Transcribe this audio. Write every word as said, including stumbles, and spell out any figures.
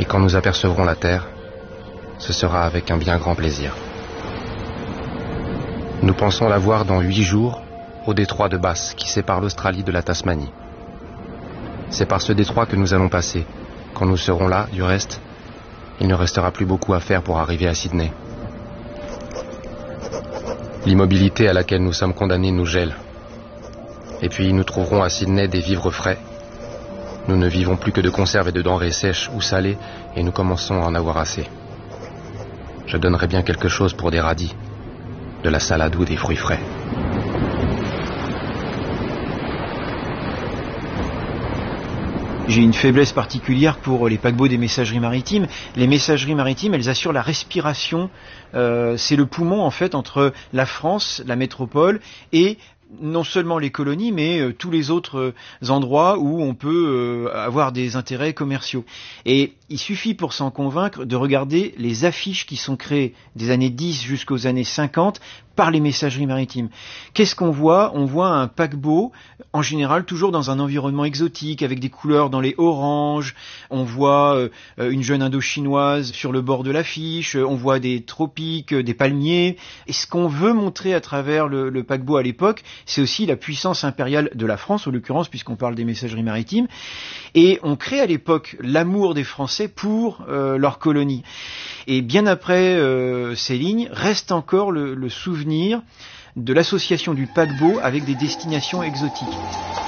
Et quand nous apercevrons la terre, ce sera avec un bien grand plaisir. Nous pensons la voir dans huit jours au détroit de Bass qui sépare l'Australie de la Tasmanie. C'est par ce détroit que nous allons passer. Quand nous serons là, du reste, il ne restera plus beaucoup à faire pour arriver à Sydney. L'immobilité à laquelle nous sommes condamnés nous gèle. Et puis nous trouverons à Sydney des vivres frais. Nous ne vivons plus que de conserves et de denrées sèches ou salées, et nous commençons à en avoir assez. Je donnerais bien quelque chose pour des radis, de la salade ou des fruits frais. J'ai une faiblesse particulière pour les paquebots des messageries maritimes. Les messageries maritimes, elles assurent la respiration. Euh, c'est le poumon, en fait, entre la France, la métropole, et non seulement les colonies, mais euh, tous les autres euh, endroits où on peut euh, avoir des intérêts commerciaux. Et il suffit pour s'en convaincre de regarder les affiches qui sont créées des années dix jusqu'aux années cinquante par les messageries maritimes. Qu'est-ce qu'on voit ? On voit un paquebot, en général toujours dans un environnement exotique, avec des couleurs dans les oranges. On voit euh, une jeune Indo-chinoise sur le bord de l'affiche. On voit des tropiques, des palmiers. Et ce qu'on veut montrer à travers le, le paquebot à l'époque, c'est aussi la puissance impériale de la France, en l'occurrence, puisqu'on parle des messageries maritimes. Et on crée à l'époque l'amour des Français pour euh, leur colonie. Et bien après euh, ces lignes, reste encore le, le souvenir de l'association du paquebot avec des destinations exotiques.